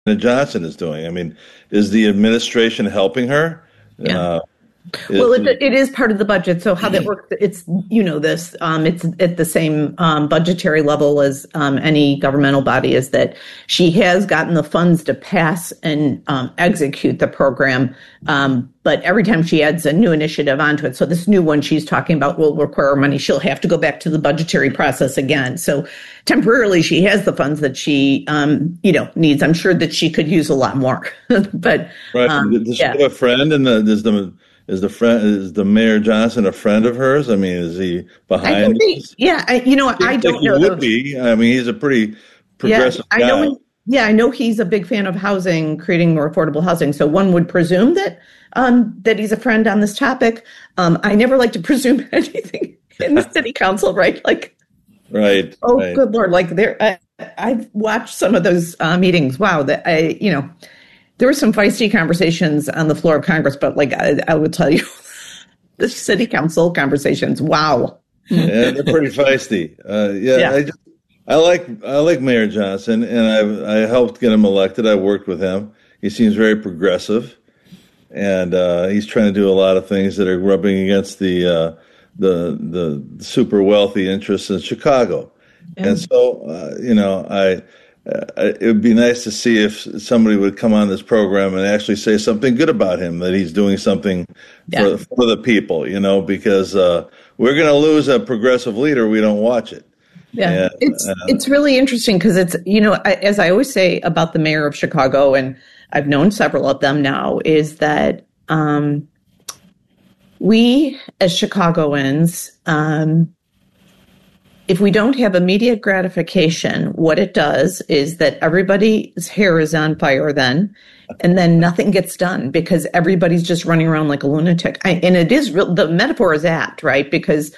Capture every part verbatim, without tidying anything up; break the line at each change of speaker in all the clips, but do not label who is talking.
Johnson is doing. I mean, is the administration helping her?
Yeah.
Uh,
Well, it, it is part of the budget. So how that works, it's, you know, this, um, it's at the same um, budgetary level as um, any governmental body, is that she has gotten the funds to pass and um, execute the program. Um, but every time she adds a new initiative onto it, so this new one she's talking about will require money, she'll have to go back to the budgetary process again. So temporarily she has the funds that she, um, you know, needs. I'm sure that she could use a lot more, but
right.
Um,
Does she
yeah.
have a friend in the, does the, Is the friend is the Mayor Johnson a friend of hers? I mean, is he behind?
I think they, yeah, I, you know, I, I don't
he
know.
Would be. I mean, he's a pretty progressive
yeah, I
guy.
know. He, yeah, I know he's a big fan of housing, creating more affordable housing. So one would presume that um, that he's a friend on this topic. Um, I never like to presume anything in the city council, right? Like,
right.
Oh,
right.
good Lord! Like there, I, I've watched some of those uh, meetings. Wow, that I, you know. There were some feisty conversations on the floor of Congress, but like I, I would tell you, the city council conversations, wow.
Yeah, they're pretty feisty. Uh, yeah,
yeah.
I, just, I like I like Mayor Johnson, and I I helped get him elected. I worked with him. He seems very progressive, and uh, he's trying to do a lot of things that are rubbing against the uh, the the super wealthy interests in Chicago. Yeah. And so, uh, you know, I. Uh, it would be nice to see if somebody would come on this program and actually say something good about him, that he's doing something
yeah.
for, for the people, you know, because uh, we're going to lose a progressive leader. We don't watch it.
Yeah,
and,
it's
uh,
it's really interesting because it's, you know, I, as I always say about the mayor of Chicago, and I've known several of them now, is that um, we as Chicagoans, um, if we don't have immediate gratification, what it does is that everybody's hair is on fire then, and then nothing gets done because everybody's just running around like a lunatic. I, and it is real, the metaphor is apt, right? Because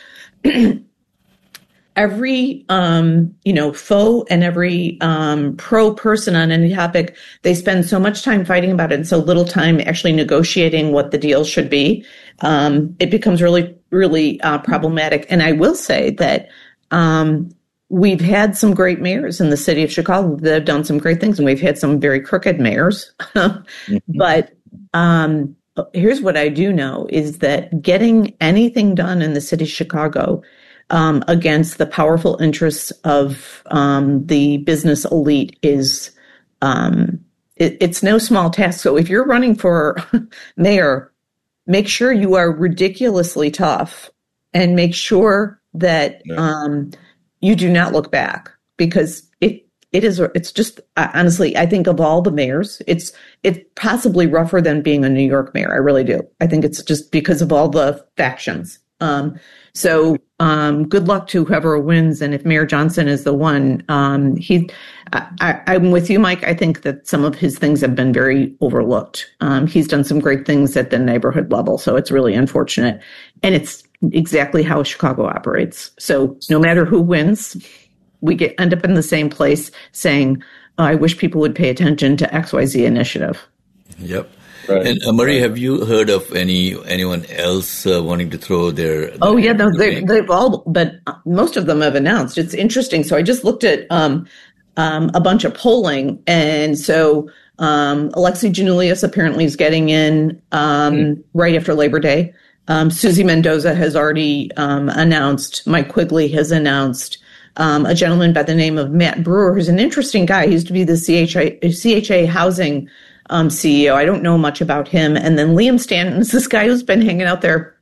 every, um, you know, foe and every um, pro person on any topic, they spend so much time fighting about it and so little time actually negotiating what the deal should be. Um, it becomes really, really uh, problematic. And I will say that Um, we've had some great mayors in the city of Chicago that have done some great things, and we've had some very crooked mayors. mm-hmm. But um, here's what I do know is that getting anything done in the city of Chicago um, against the powerful interests of um, the business elite is um, it, it's no small task. So if you're running for mayor, make sure you are ridiculously tough and make sure that um, you do not look back, because it it is it's just uh, honestly, I think of all the mayors, it's it's possibly rougher than being a New York mayor. I really do. I think it's just because of all the factions. Um, so um, good luck to whoever wins, and if Mayor Johnson is the one, um, he I, I, I'm with you, Mike. I think that some of his things have been very overlooked. Um, he's done some great things at the neighborhood level, so it's really unfortunate, and it's exactly how Chicago operates. So no matter who wins, we get end up in the same place saying, oh, I wish people would pay attention to X Y Z initiative.
Yep. Right. And uh, Marie, have you heard of any anyone else uh, wanting to throw their? their
oh yeah, no, they, they've all, but most of them have announced. It's interesting. So I just looked at um, um, a bunch of polling, and so um, Alexi Giannoulias apparently is getting in um, mm. right after Labor Day. Um, Susie Mendoza has already um, announced. Mike Quigley has announced. Um, a gentleman by the name of Matt Brewer, who's an interesting guy. He used to be the C H A, C H A housing um, C E O. I don't know much about him. And then Liam Stanton is this guy who's been hanging out there.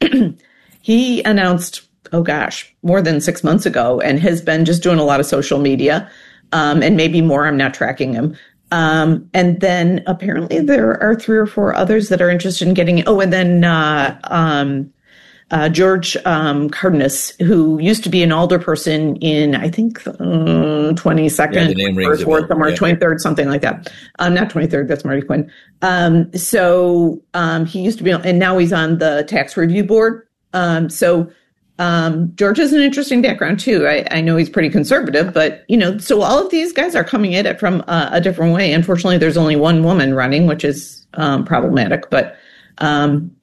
He announced, oh gosh, more than six months ago, and has been just doing a lot of social media um, and maybe more. I'm not tracking him. Um, and then apparently there are three or four others that are interested in getting, oh, and then, uh, um, uh, George, um, Cardenas, who used to be an alderperson in, I think, uh, twenty-second,
yeah,
first ward somewhere, yeah. twenty-third, something like that. Um, not twenty-third, that's Marty Quinn. Um, so, um, he used to be, and now he's on the tax review board. Um, so, Um, George has an interesting background too. I, I know he's pretty conservative, but you know, so all of these guys are coming at it from uh, a different way. Unfortunately, there's only one woman running, which is um, problematic. But um,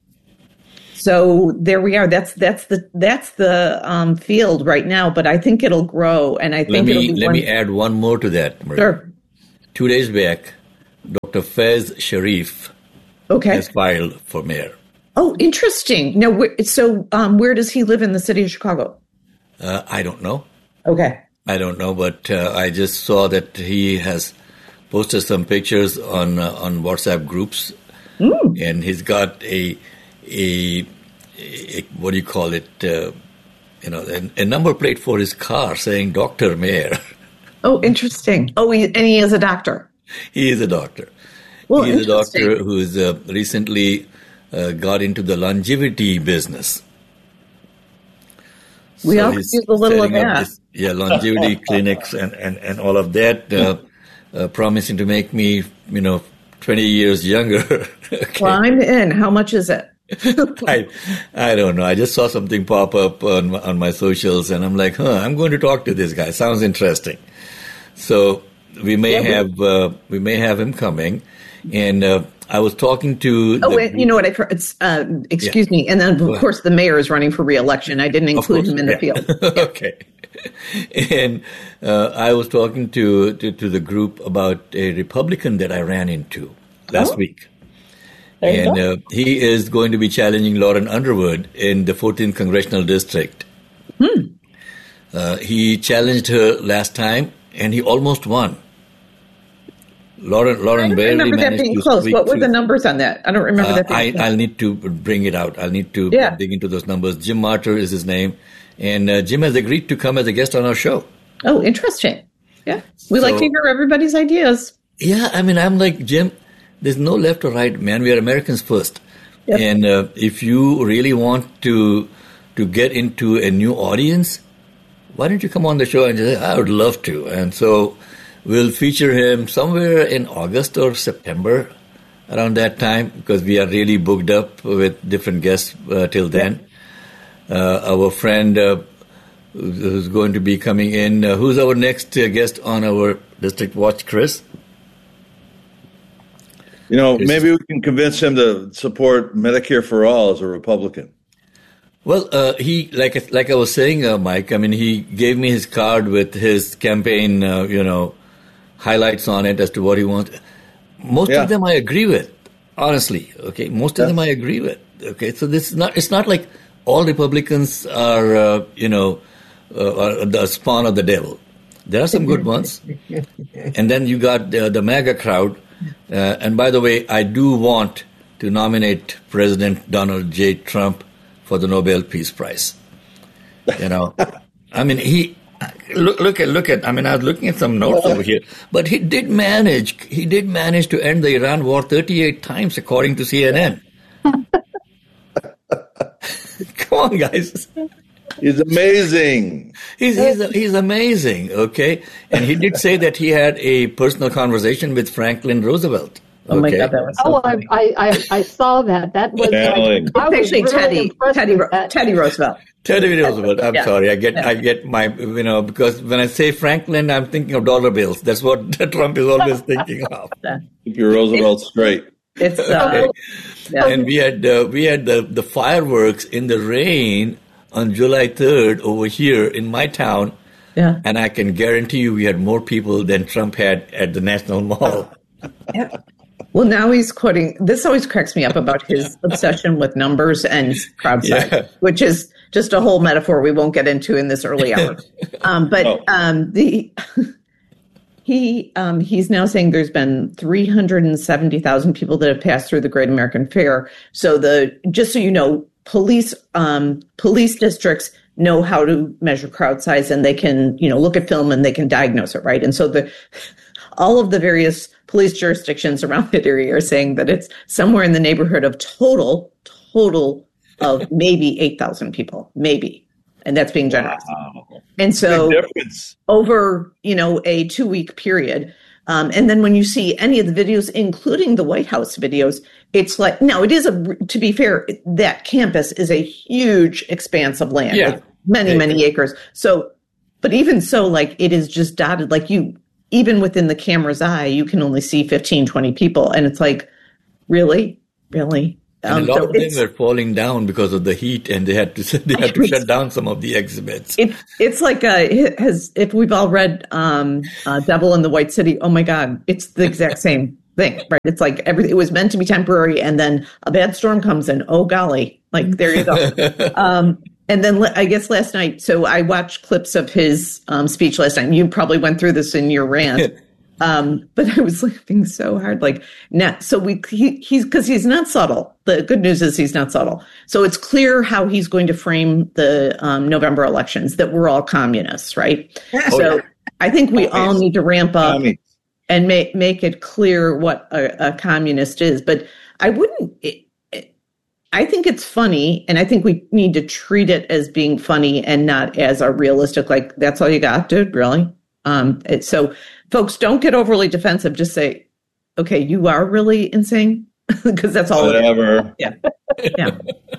so there we are. That's that's the that's the um, field right now. But I think it'll grow, and I think
let me
it'll be
let
one...
me add one more to that. Maria.
Sure.
Two days back, Doctor Faiz Sharif
okay.
has filed for mayor.
Oh, interesting. Now, wh- so um, where does he live in the city of Chicago?
Uh, I don't know.
Okay.
I don't know, but uh, I just saw that he has posted some pictures on uh, on WhatsApp groups, mm. and he's got a, a, a what do you call it? Uh, you know, a, a number plate for his car saying Doctor Mayor.
Oh, interesting. Oh, he, and he is a doctor.
He is a doctor.
Well,
he is a doctor who's uh, recently uh, got into the longevity business.
We so all use a little of that.
This, yeah, longevity clinics and, and, and all of that, uh, uh, promising to make me, you know, twenty years younger. Okay.
Well, I'm in. How much is it?
I, I don't know. I just saw something pop up on on my socials, and I'm like, huh, I'm going to talk to this guy. Sounds interesting. So we may yeah, have uh, we may have him coming, and uh, I was talking to.
Oh, the, you know what? I it's uh, excuse yeah. me, and then of course the mayor is running for re-election. I didn't include him in the
yeah.
field. Yeah.
Okay, and uh, I was talking to, to to the group about a Republican that I ran into last oh. week. And uh, he is going to be challenging Lauren Underwood in the fourteenth Congressional District.
Hmm.
Uh, he challenged her last time, and he almost won. Lauren, Lauren
I don't
barely
remember
managed
that being
to
close. What were
through.
the numbers on that? I don't remember
uh,
that being
I,
close.
I'll need to bring it out. I'll need to
yeah.
dig into those numbers. Jim Martyr is his name, and uh, Jim has agreed to come as a guest on our show.
Oh, interesting. Yeah. We
so,
like to hear everybody's ideas.
Yeah, I mean, I'm like, Jim, there's no left or right, man. We are Americans first. Yep. And uh, if you really want to to get into a new audience, why don't you come on the show and just say, I would love to. And so we'll feature him somewhere in August or September, around that time, because we are really booked up with different guests uh, till then. Uh, our friend uh, who's going to be coming in, uh, who's our next uh, guest on our District Watch, Chris?
You know, maybe we can convince him to support Medicare for all as a Republican.
Well, uh, he, like like I was saying, uh, Mike, I mean, he gave me his card with his campaign, uh, you know, highlights on it as to what he wants. Most yeah. of them I agree with, honestly, okay? Most of yeah. them I agree with, okay? So this is not, it's not like all Republicans are, uh, you know, uh, are the spawn of the devil. There are some good ones. And then you got uh, the MAGA crowd. Uh, and by the way, I do want to nominate President Donald J. Trump for the Nobel Peace Prize. You know, I mean, he look look at look at. I mean, I was looking at some notes over here, but he did manage. He did manage to end the Iran war thirty-eight times, according to C N N. Come on, guys.
He's amazing.
He's he's, he's amazing, okay? And he did say that he had a personal conversation with Franklin Roosevelt. Okay?
Oh my God, that was so
oh, I, I I saw that. That was
like,
it's actually
really
Teddy Teddy Teddy Roosevelt.
Teddy Roosevelt. I'm
yeah.
sorry. I get
yeah.
I get my you know because when I say Franklin, I'm thinking of dollar bills. That's what Trump is always thinking of.
Keep your Roosevelt straight.
It's uh,
okay.
yeah.
And we had uh, we had the the fireworks in the rain on July third over here in my town,
yeah.
and I can guarantee you we had more people than Trump had at the National Mall.
Yeah. Well, now he's quoting, this always cracks me up about his obsession with numbers and crowd size, yeah. which is just a whole metaphor we won't get into in this early hour. Um, but oh. um, the he um, he's now saying there's been three hundred seventy thousand people that have passed through the Great American Fair. So the just so you know, police um, police districts know how to measure crowd size, and they can, you know, look at film and they can diagnose it, right? And so the all of the various police jurisdictions around the area are saying that it's somewhere in the neighborhood of total total of maybe eight thousand people, maybe, and that's being generous.
Wow.
And so
Big difference.
over, you know, a two week period. Um, and then when you see any of the videos, including the White House videos, it's like, now it is a, to be fair, that campus is a huge expanse of land,
yeah.
with many, many acres. So, but even so, like it is just dotted, like you, even within the camera's eye, you can only see fifteen, twenty people. And it's like, really, really?
And
Um,
a lot
so
of them were falling down because of the heat, and they had to they had to shut down some of the exhibits.
It, it's like uh, it has. If we've all read um, uh, "Devil in the White City," oh my God, it's the exact same. thing, right? It's like everything, it was meant to be temporary, and then a bad storm comes in. Oh, golly. Like, there you go. um, and then I guess last night, so I watched clips of his um, speech last night. You probably went through this in your rant. Um, but I was laughing so hard, like, now, so we, he, he's, cause he's not subtle. The good news is he's not subtle. So it's clear how he's going to frame the, um, November elections, that we're all communists, right? Oh, so yeah. I think we all need to ramp up Commies. and make, make it clear what a, a communist is. But I wouldn't, it, it, I think it's funny, and I think we need to treat it as being funny and not as a realistic, like, that's all you got, dude, really? Um, it, so, folks, don't get overly defensive. Just say, okay, you are really insane, because that's all.
Whatever.
Yeah. Yeah.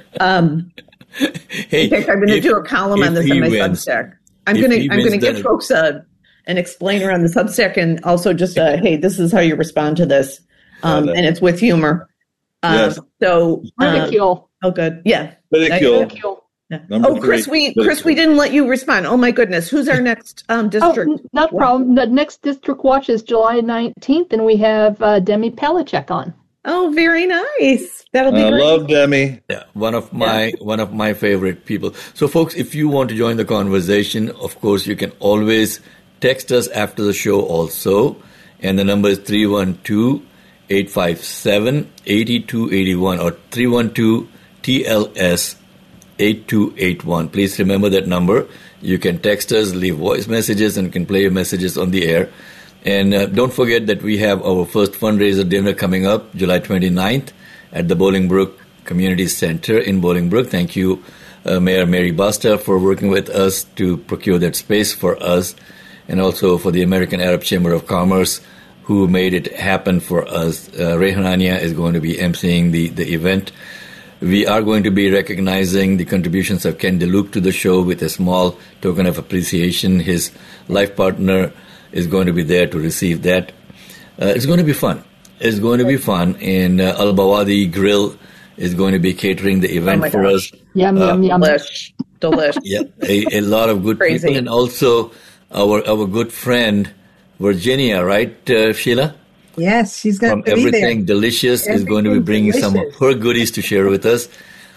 Um, hey, in fact, I'm going to do a column on this on my wins, Substack. I'm going to I'm going to give it. folks a, an explainer on the Substack, and also just a, hey, this is how you respond to this. Um, and it's with humor. Um, yes. So
ridicule.
Um, oh, good. Yeah.
Ridicule.
Ridicule.
Yeah. Oh, Chris, we Chris, we didn't let you respond. Oh my goodness, who's our next um, district?
Oh, not a problem. The next district watch is July nineteenth, and we have uh, Demi Palachek on.
Oh, very nice. That'll be
I
great.
love Demi.
Yeah, one of my yeah. one of my favorite people. So, folks, if you want to join the conversation, of course, you can always text us after the show also, and the number is three one two, eight five seven, eight two eight one or three one two T L S eight two eight one. Please remember that number. You can text us, leave voice messages, and can play your messages on the air. And uh, don't forget that we have our first fundraiser dinner coming up July twenty-ninth at the Bolingbrook Community Center in Bolingbrook. Thank you, uh, Mayor Mary Buster, for working with us to procure that space for us, and also for the American Arab Chamber of Commerce, who made it happen for us. Uh, Ray Hanania is going to be emceeing the, the event. We are going to be recognizing the contributions of Ken DeLuke to the show with a small token of appreciation. His life partner is going to be there to receive that. Uh, it's going to be fun. It's going to be fun. And uh, Al Bawadi Grill is going to be catering the event oh for gosh. us.
Yum, uh, yum, yum.
Delish. Delish.
Yeah, a, a lot of good
Crazy.
people. And also our our good friend, Virginia, right, uh, Sheila?
Yes, she's going to be there.
From Everything Delicious everything is going to be bringing delicious. some of her goodies to share with us.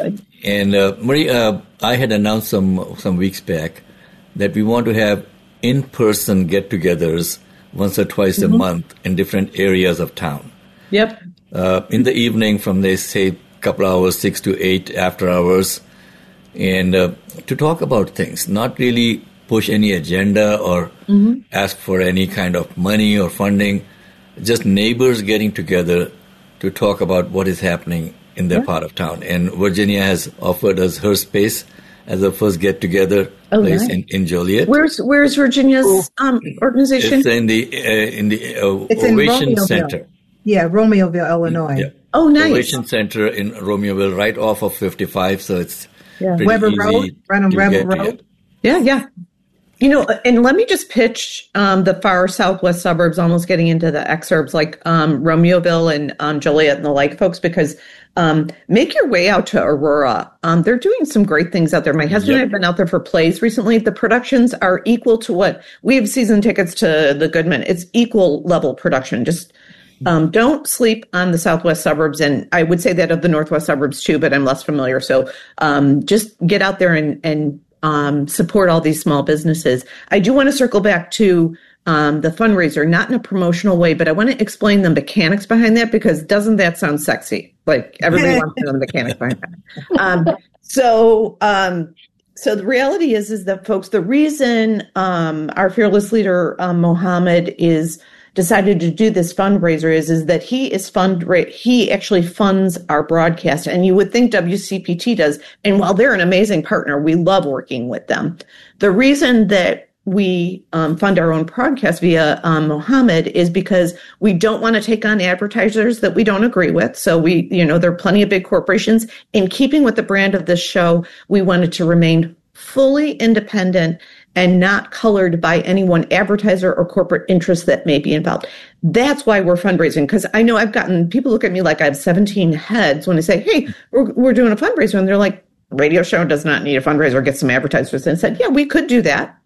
And uh, Marie, uh, I had announced some some weeks back that we want to have in-person get-togethers once or twice mm-hmm. a month in different areas of town.
Yep.
Uh, in the evening from, they say, a couple hours, six to eight after hours, and uh, to talk about things, not really push any agenda or mm-hmm. ask for any kind of money or funding. Just neighbors getting together to talk about what is happening in their yeah. part of town. And Virginia has offered us her space as a first get-together oh, place nice. in, in Joliet.
Where's Where's Virginia's um, organization?
It's in the uh, in the uh,
it's
Ovation
in
Center.
Yeah, Romeoville, Illinois.
Yeah.
Oh, nice.
Ovation Center in Romeoville, right off of fifty-five. So it's
yeah. Weber Road, right on Weber Road.
Yeah, yeah. You know, and let me just pitch um, the far southwest suburbs, almost getting into the exurbs like um, Romeoville and um, Joliet and the like, folks, because um, make your way out to Aurora. Um, they're doing some great things out there. My husband yep. and I have been out there for plays recently. The productions are equal to what we have season tickets to the Goodman. It's equal level production. Just um, don't sleep on the southwest suburbs. And I would say that of the northwest suburbs too, but I'm less familiar. So um, just get out there and, and Um, support all these small businesses. I do want to circle back to um, the fundraiser, not in a promotional way, but I want to explain the mechanics behind that, because doesn't that sound sexy? Like everybody wants to know the mechanics behind that. Um, so, um, so the reality is, is that folks, the reason um, our fearless leader um, Mohammed is decided to do this fundraiser is, is that he is fund, he actually funds our broadcast. And you would think W C P T does. And while they're an amazing partner, we love working with them. The reason that we um, fund our own broadcast via um, Mohammed is because we don't want to take on advertisers that we don't agree with. So we, you know, there are plenty of big corporations. In keeping with the brand of this show, we wanted to remain fully independent and not colored by any one advertiser or corporate interest that may be involved. That's why we're fundraising. Because I know I've gotten, people look at me like I have seventeen heads when I say, hey, we're, we're doing a fundraiser. And they're like, radio show does not need a fundraiser, get some advertisers. And I said, yeah, we could do that.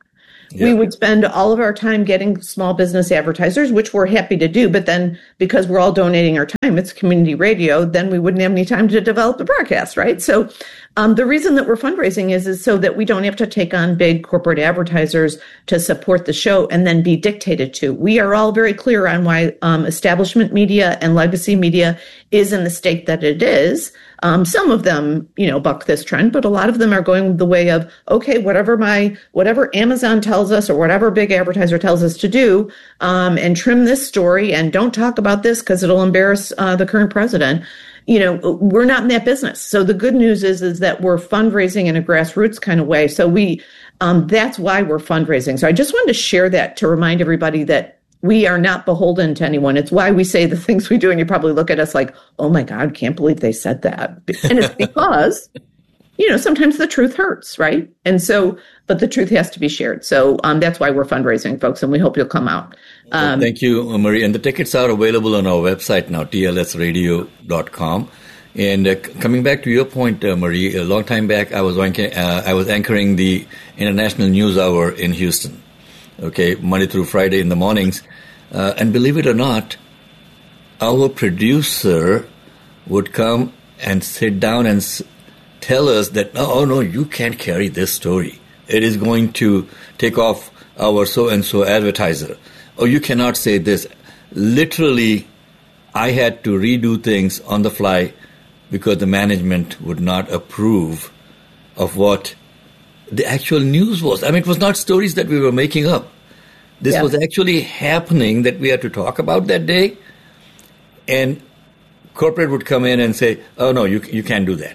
Yeah. We would spend all of our time getting small business advertisers, which we're happy to do. But then because we're all donating our time, it's community radio, then we wouldn't have any time to develop the broadcast, right? So um, the reason that we're fundraising is, is so that we don't have to take on big corporate advertisers to support the show and then be dictated to. We are all very clear on why um, establishment media and legacy media is in the state that it is. Um, some of them, you know, buck this trend, but a lot of them are going the way of, okay, whatever my, whatever Amazon tells us or whatever big advertiser tells us to do, um, and trim this story and don't talk about this because it'll embarrass uh, the current president. You know, we're not in that business. So the good news is, is that we're fundraising in a grassroots kind of way. So we, um, that's why we're fundraising. So I just wanted to share that to remind everybody that we are not beholden to anyone. It's why we say the things we do, and you probably look at us like, oh my God, can't believe they said that. And it's because, you know, sometimes the truth hurts, right? And so, but the truth has to be shared. So um, that's why we're fundraising, folks, and we hope you'll come out. Um,
well, thank you, Marie. And the tickets are available on our website now, T L S radio dot com. And uh, coming back to your point, uh, Marie, a long time back, I was, uh, I was anchoring the International News Hour in Houston. Okay, Monday through Friday in the mornings. Uh, and believe it or not, our producer would come and sit down and s- tell us that, oh, no, you can't carry this story. It is going to take off our so-and-so advertiser. Oh, you cannot say this. Literally, I had to redo things on the fly because the management would not approve of what the actual news was. I mean, it was not stories that we were making up. This yeah. was actually happening that we had to talk about that day. And corporate would come in and say, oh, no, you you can't do that.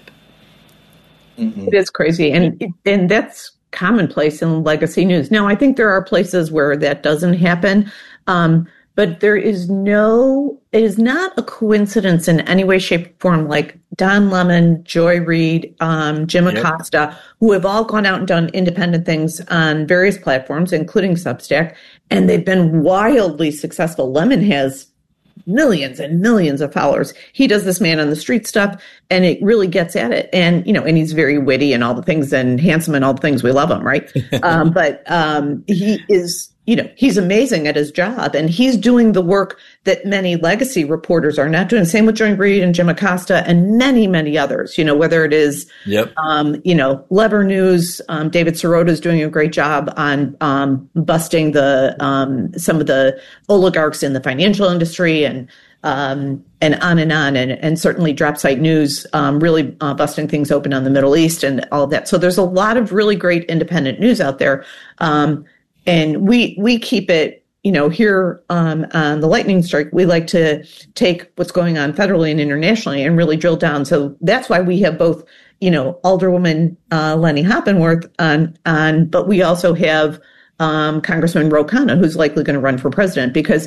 Mm-hmm. It is crazy. And, and that's commonplace in legacy news. Now, I think there are places where that doesn't happen. Um, but there is no, it is not a coincidence in any way, shape, or form, like Don Lemon, Joy Reid, um, Jim yep. Acosta, who have all gone out and done independent things on various platforms, including Substack, and they've been wildly successful. Lemon has millions and millions of followers. He does this man on the street stuff, and it really gets at it. And, you know, and he's very witty and all the things, and handsome and all the things. We love him, right? um, but um, he is, you know, he's amazing at his job, and he's doing the work that many legacy reporters are not doing. Same with Joy Reid and Jim Acosta and many, many others, you know, whether it is,
yep.
um, you know, Lever News, um, David Sirota is doing a great job on um, busting the um, some of the oligarchs in the financial industry, and um, and on and on, and, and certainly Dropsite News um, really uh, busting things open on the Middle East and all of that. So there's a lot of really great independent news out there. Um, And we we keep it, you know, here um, on the Lightning Strike, we like to take what's going on federally and internationally and really drill down. So that's why we have both, you know, Alderwoman uh, Lenny Hoppenworth on, on, but we also have um, Congressman Ro Khanna, who's likely going to run for president. Because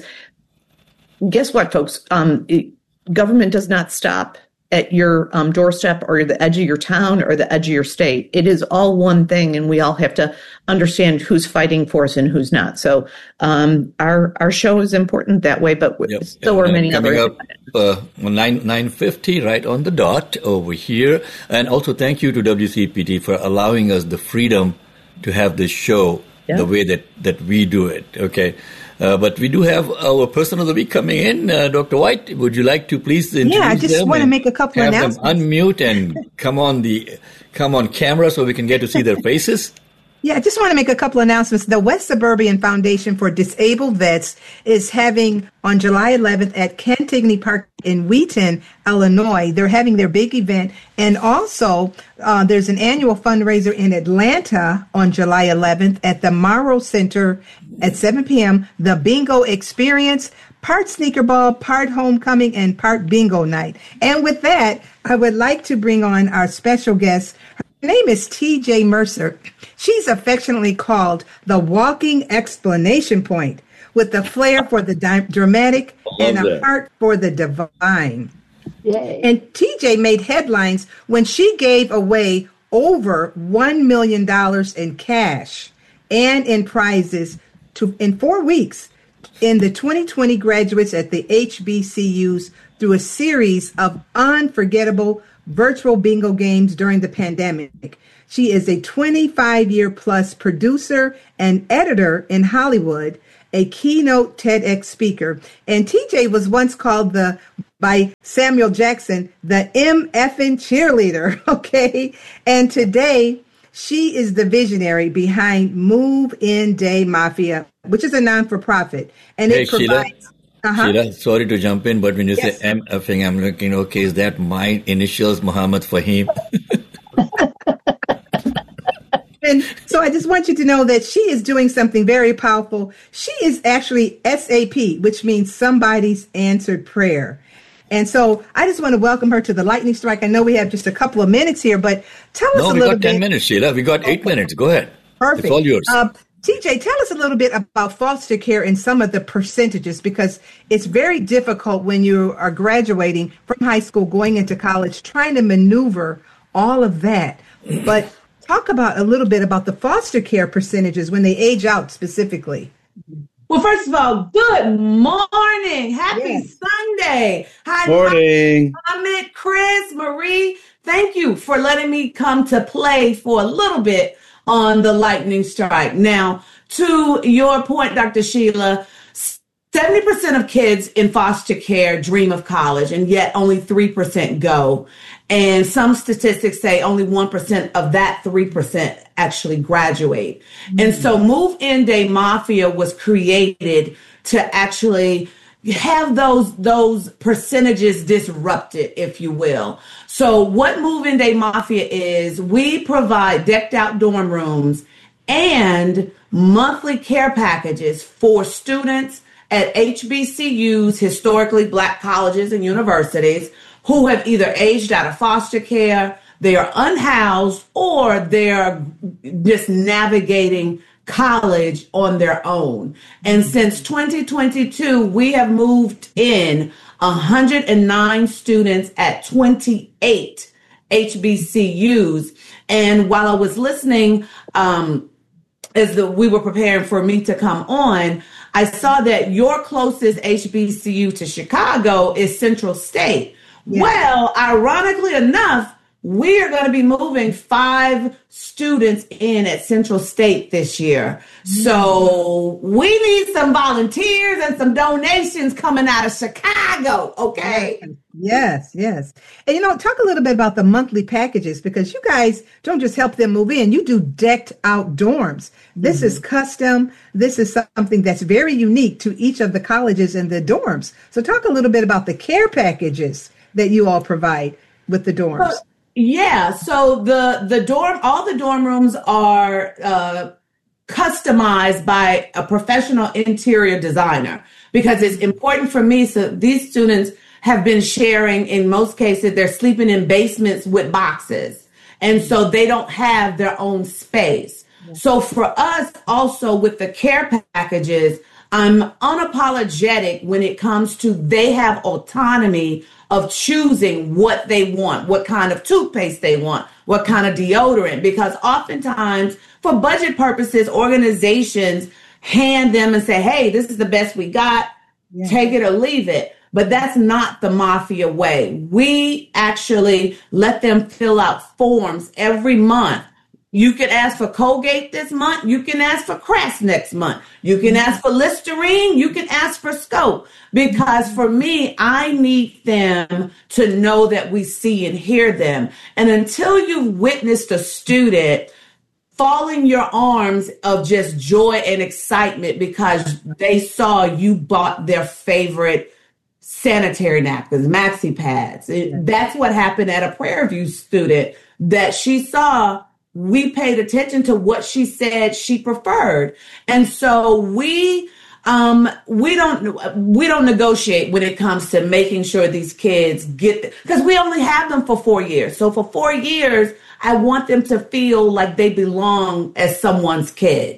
guess what, folks? Um, it, government does not stop at your um, doorstep or the edge of your town or the edge of your state. It is all one thing, and we all have to understand who's fighting for us and who's not. So um, our our show is important that way, but yep. so are many
Coming
other.
Up, uh, nine nine fifty right on the dot over here, and also thank you to W C P T for allowing us the freedom to have this show yeah. the way that that we do it. Okay. Uh, but we do have our person of the week coming in. Uh, Doctor White, would you like to please introduce them?
Yeah, I just want to make a couple of announcements.
Have them unmute and come on the come on camera so we can get to see their faces.
Yeah, I just want to make a couple of announcements. The West Suburban Foundation for Disabled Vets is having on July eleventh at Cantigny Park in Wheaton, Illinois. They're having their big event. And also, uh, there's an annual fundraiser in Atlanta on July eleventh at the Morrow Center at seven p.m. The Bingo Experience, part sneaker ball, part homecoming, and part bingo night. And with that, I would like to bring on our special guest. Her name is T J Mercer. She's affectionately called the walking explanation point, with a flair for the di- dramatic and a that. heart for the divine.
Yay.
And T J made headlines when she gave away over one million dollars in cash and in prizes to in four weeks in the twenty twenty graduates at the H B C Us through a series of unforgettable virtual bingo games during the pandemic. She is a twenty-five year plus producer and editor in Hollywood, a keynote TEDx speaker. And T J was once called the, by Samuel Jackson, the M F-ing cheerleader. Okay. And today she is the visionary behind Move In Day Mafia, which is a non-for-profit. And
hey,
it provides...
Sheila,
uh-huh.
Sheila, sorry to jump in, but when you
Yes.
say M F-ing, I'm looking, okay, is that my initials, Muhammad Fahim?
And so I just want you to know that she is doing something very powerful. She is actually S A P, which means somebody's answered prayer. And so I just want to welcome her to the Lightning Strike. I know we have just a couple of minutes here, but tell us
No,
a
we
little
got ten
bit.
minutes, Sheila. We got eight minutes. Go ahead.
Perfect.
It's all yours.
Uh, T J, tell us a little bit about foster care and some of the percentages, because it's very difficult when you are graduating from high school, going into college, trying to maneuver all of that. But talk about a little bit about the foster care percentages when they age out specifically.
Well, first of all, good morning. Happy
Yes.
Sunday. Hi,
Morning.
Mohammed, Chris, Marie. Thank you for letting me come to play for a little bit on the Lightning Strike. Now, to your point, Doctor Sheila, seventy percent of kids in foster care dream of college, and yet only three percent go. And some statistics say only one percent of that three percent actually graduate. Mm-hmm. And so Move In Day Mafia was created to actually have those, those percentages disrupted, if you will. So what Move In Day Mafia is, we provide decked out dorm rooms and monthly care packages for students at H B C Us, historically Black colleges and universities, who have either aged out of foster care, they are unhoused, or they're just navigating college on their own. And since twenty twenty-two, we have moved in one hundred nine students at twenty-eight H B C Us. And while I was listening, um, as the, we were preparing for me to come on, I saw that your closest H B C U to Chicago is Central State. Yeah. Well, ironically enough, we are going to be moving five students in at Central State this year. Mm-hmm. So we need some volunteers and some donations coming out of Chicago. Okay.
Yes, yes. And, you know, talk a little bit about the monthly packages, because you guys don't just help them move in. You do decked out dorms. This mm-hmm. is custom. This is something that's very unique to each of the colleges and the dorms. So talk a little bit about the care packages that you all provide with the dorms.
Well, yeah. So the, the dorm, all the dorm rooms are uh, customized by a professional interior designer, because it's important for me. So these students have been sharing, in most cases, they're sleeping in basements with boxes. And so they don't have their own space. Yeah. So for us also with the care packages, I'm unapologetic when it comes to they have autonomy of choosing what they want, what kind of toothpaste they want, what kind of deodorant, because oftentimes for budget purposes, organizations hand them and say, hey, this is the best we got, yeah. take it or leave it. But that's not the mafia way. We actually let them fill out forms every month. You can ask for Colgate this month. You can ask for Crest next month. You can ask for Listerine. You can ask for Scope. Because for me, I need them to know that we see and hear them. And until you've witnessed a student fall in your arms of just joy and excitement because they saw you bought their favorite sanitary napkins, maxi pads. It, that's what happened at a Prairie View student, that she saw we paid attention to what she said she preferred. And so we um, we don't we don't negotiate when it comes to making sure these kids get, because we only have them for four years. So for four years, I want them to feel like they belong as someone's kid.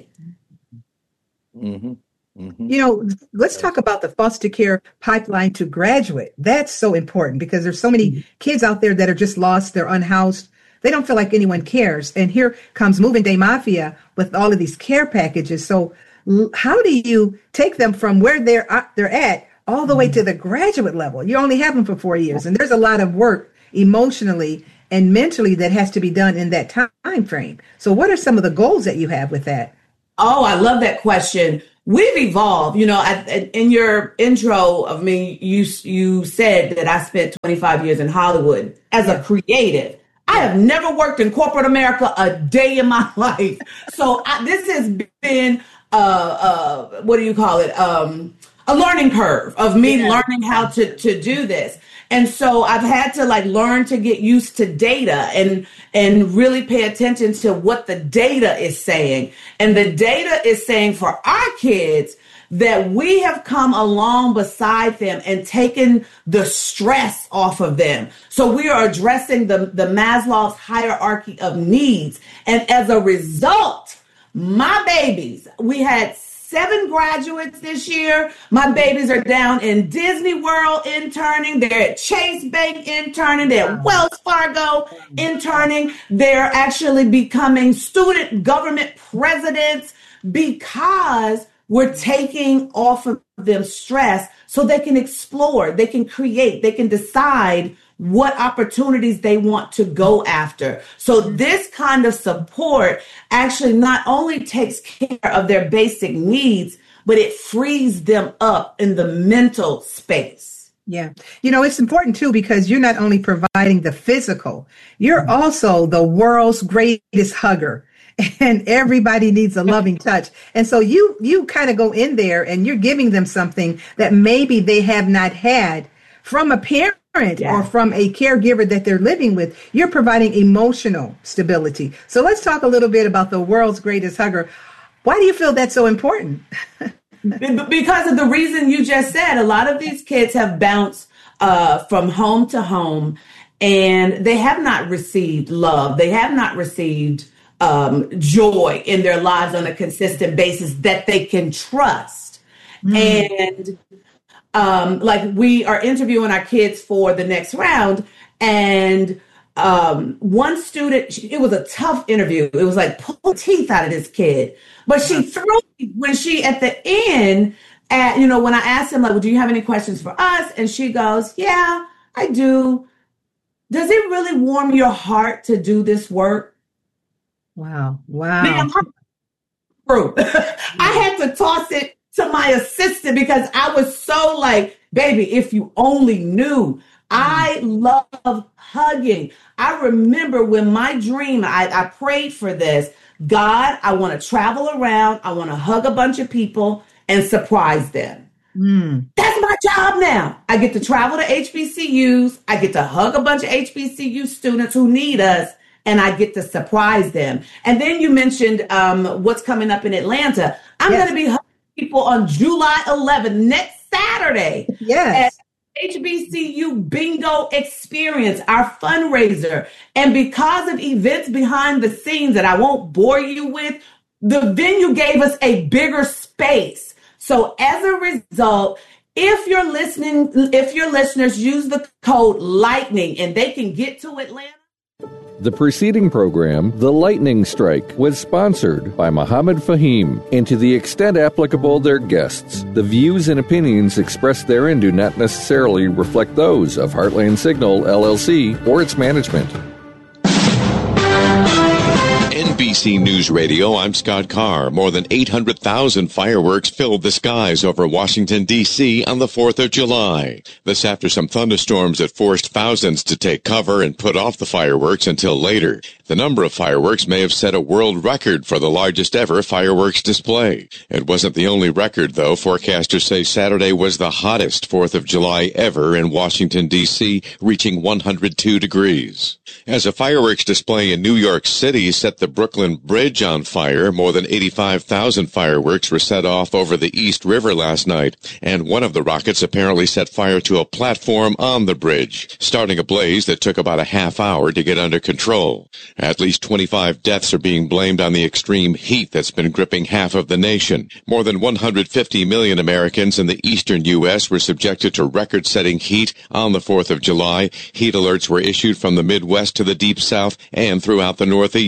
Mm-hmm. Mm-hmm. You know, let's talk about the foster care pipeline to graduate. That's so important, because there's so many kids out there that are just lost. They're unhoused. They don't feel like anyone cares. And here comes Move In Day Mafia with all of these care packages. So how do you take them from where they're uh, they're at all the way to the graduate level? You only have them for four years. And there's a lot of work emotionally and mentally that has to be done in that time frame. So what are some of the goals that you have with that?
Oh, I love that question. We've evolved. You know, I, in your intro of me, you you said that I spent twenty-five years in Hollywood as yeah. a creative. I have never worked in corporate America a day in my life. So I, this has been, uh, uh, what do you call it? Um, a learning curve of me yeah. learning how to, to do this. And so I've had to like learn to get used to data and, and really pay attention to what the data is saying. And the data is saying for our kids that we have come along beside them and taken the stress off of them. So we are addressing the, the Maslow's hierarchy of needs. And as a result, my babies, we had seven graduates this year. My babies are down in Disney World interning. They're at Chase Bank interning. They're at Wells Fargo interning. They're actually becoming student government presidents because we're taking off of them stress so they can explore, they can create, they can decide what opportunities they want to go after. So this kind of support actually not only takes care of their basic needs, but it frees them up in the mental space.
Yeah. You know, it's important too, because you're not only providing the physical, you're also the world's greatest hugger. And everybody needs a loving touch. And so you, you kind of go in there and you're giving them something that maybe they have not had from a parent yeah. or from a caregiver that they're living with. You're providing emotional stability. So let's talk a little bit about the world's greatest hugger. Why do you feel that's so important?
Because of the reason you just said. A lot of these kids have bounced uh, from home to home and they have not received love. They have not received Um, joy in their lives on a consistent basis that they can trust. Mm. And um, like we are interviewing our kids for the next round. And um, one student, it was a tough interview. It was like pull teeth out of this kid. But she threw me when she at the end, at, you know, when I asked him, like, well, do you have any questions for us? And she goes, yeah, I do. Does it really warm your heart to do this work?
Wow. Wow.
Man, I had to toss it to my assistant because I was so like, baby, if you only knew. I love hugging. I remember when my dream, I, I prayed for this. God, I want to travel around. I want to hug a bunch of people and surprise them. Mm. That's my job now. I get to travel to H B C Us. I get to hug a bunch of H B C U students who need us. And I get to surprise them. And then you mentioned um, what's coming up in Atlanta. I'm yes. going to be hugging people on July eleventh, next Saturday.
Yes.
At H B C U Bingo Experience, our fundraiser. And because of events behind the scenes that I won't bore you with, the venue gave us a bigger space. So as a result, if you're listening, if your listeners use the code LIGHTNING and they can get to Atlanta.
The preceding program, The Lightning Strike, was sponsored by Mohammed Fahim, and to the extent applicable, their guests. The views and opinions expressed therein do not necessarily reflect those of Heartland Signal, L L C, or its management.
N B C News Radio, I'm Scott Carr. More than eight hundred thousand fireworks filled the skies over Washington, D C on the fourth of July. This after some thunderstorms that forced thousands to take cover and put off the fireworks until later. The number of fireworks may have set a world record for the largest ever fireworks display. It wasn't the only record, though. Forecasters say Saturday was the hottest fourth of July ever in Washington, D C, reaching one hundred two degrees. As a fireworks display in New York City set the Brooklyn Bridge on fire, more than eighty-five thousand fireworks were set off over the East River last night, and one of the rockets apparently set fire to a platform on the bridge, starting a blaze that took about a half hour to get under control. At least twenty-five deaths are being blamed on the extreme heat that's been gripping half of the nation. More than one hundred fifty million Americans in the eastern U S were subjected to record-setting heat on the fourth of July. Heat alerts were issued from the Midwest to the Deep South and throughout the Northeast.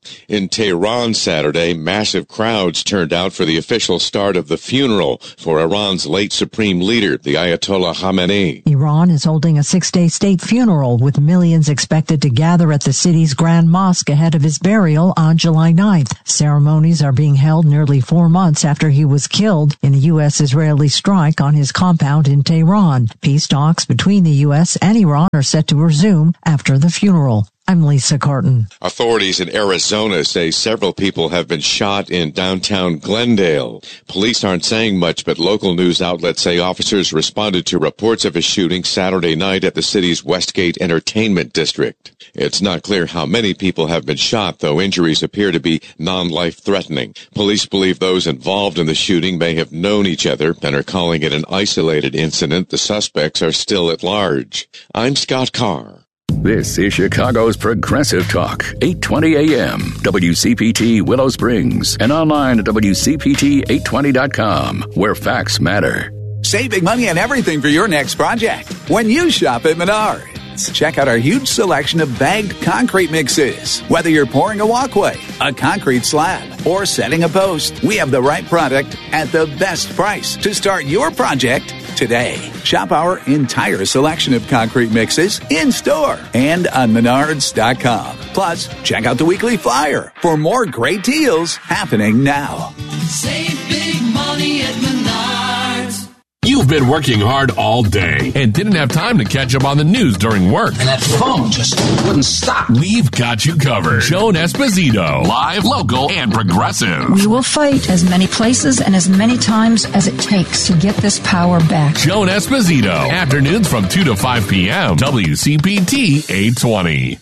In Tehran Saturday, massive crowds turned out for the official start of the funeral for Iran's late supreme leader, the Ayatollah Khamenei.
Iran is holding a six-day state funeral with millions expected to gather at the city's Grand Mosque ahead of his burial on July ninth. Ceremonies are being held nearly four months after he was killed in a U S-Israeli strike on his compound in Tehran. Peace talks between the U S and Iran are set to resume after the funeral. I'm Lisa Carton.
Authorities in Arizona say several people have been shot in downtown Glendale. Police aren't saying much, but local news outlets say officers responded to reports of a shooting Saturday night at the city's Westgate Entertainment District. It's not clear how many people have been shot, though injuries appear to be non-life-threatening. Police believe those involved in the shooting may have known each other and are calling it an isolated incident. The suspects are still at large. I'm Scott Carr.
This is Chicago's Progressive Talk, eight twenty A M, W C P T Willow Springs, and online at W C P T eight twenty dot com, where facts matter.
Save big money on everything for your next project when you shop at Menards. Check out our huge selection of bagged concrete mixes. Whether you're pouring a walkway, a concrete slab, or setting a post, we have the right product at the best price to start your project today. Shop our entire selection of concrete mixes in-store and on menards dot com. Plus, check out the weekly flyer for more great deals happening now.
Save big money at Menards.
You've been working hard all day and didn't have time to catch up on the news during work.
And that phone just wouldn't stop.
We've got you covered. Joan Esposito, live, local, and progressive.
We will fight as many places and as many times as it takes to get this power back.
Joan Esposito, afternoons from two to five p.m. W C P T eight twenty.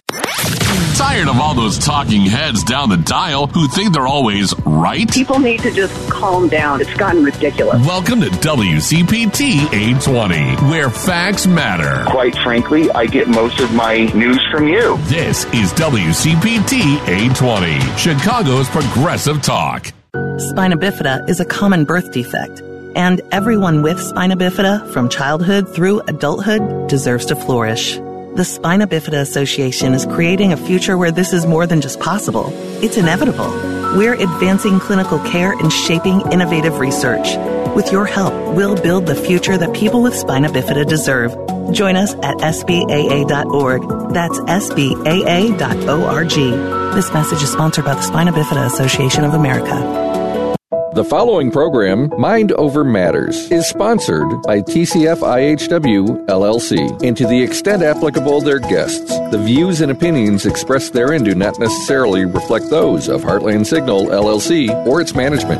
Tired of all those talking heads down the dial who think they're always right?
People need to just calm down. It's gotten ridiculous.
Welcome to W C P T eight twenty, where facts matter.
Quite frankly, I get most of my news from you.
This is W C P T eight twenty, Chicago's Progressive Talk.
Spina bifida is a common birth defect, and everyone with spina bifida from childhood through adulthood deserves to flourish. The Spina Bifida Association is creating a future where this is more than just possible. It's inevitable. We're advancing clinical care and shaping innovative research. With your help, we'll build the future that people with spina bifida deserve. Join us at S B A A dot org. That's S B A A dot org. This message is sponsored by the Spina Bifida Association of America.
The following program, Mind Over Matters, is sponsored by T C F I H W, L L C, and to the extent applicable, their guests. The views and opinions expressed therein do not necessarily reflect those of Heartland Signal, L L C, or its management.